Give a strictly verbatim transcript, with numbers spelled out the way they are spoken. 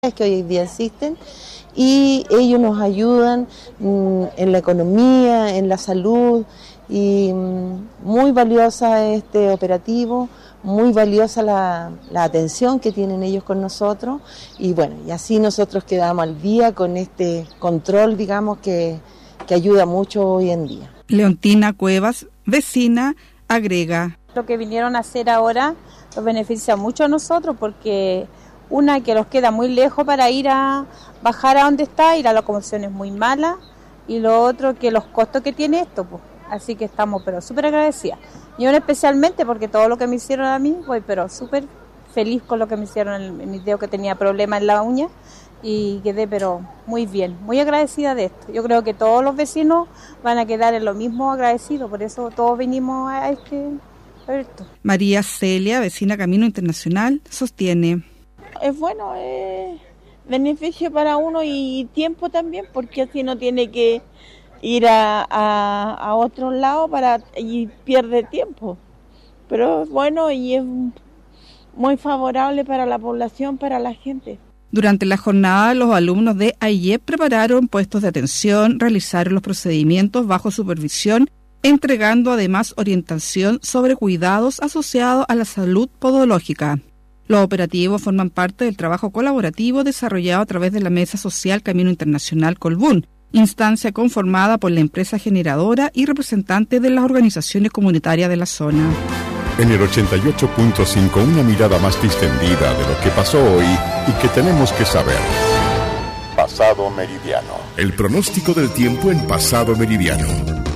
que hoy día existen, y ellos nos ayudan mmm, en la economía, en la salud, y mmm, muy valiosa este operativo, muy valiosa la, la atención que tienen ellos con nosotros, y bueno, y así nosotros quedamos al día con este control, digamos, que, que ayuda mucho hoy en día. Leontina Cuevas, vecina, agrega: lo que vinieron a hacer ahora nos beneficia mucho a nosotros, porque una, que los queda muy lejos para ir a bajar a donde está, y la locomoción es muy mala, y lo otro, que los costos que tiene esto, pues. Así que estamos pero súper agradecidas. Yo especialmente, porque todo lo que me hicieron a mí, voy pero súper feliz con lo que me hicieron en, en mi dedo, que tenía problemas en la uña, y quedé pero muy bien, muy agradecida de esto. Yo creo que todos los vecinos van a quedar en lo mismo agradecidos, por eso todos venimos a este evento. María Celia, vecina Camino Internacional, sostiene: es bueno, es beneficio para uno y tiempo también, porque así no tiene que ir a, a, a otro lado para, y pierde tiempo. Pero es bueno y es muy favorable para la población, para la gente. Durante la jornada, los alumnos de A I E P prepararon puestos de atención, realizaron los procedimientos bajo supervisión, entregando además orientación sobre cuidados asociados a la salud podológica. Los operativos forman parte del trabajo colaborativo desarrollado a través de la Mesa Social Camino Internacional Colbún, instancia conformada por la empresa generadora y representantes de las organizaciones comunitarias de la zona. En el ochenta y ocho punto cinco, una mirada más distendida de lo que pasó hoy y que tenemos que saber. Pasado Meridiano. El pronóstico del tiempo en Pasado Meridiano.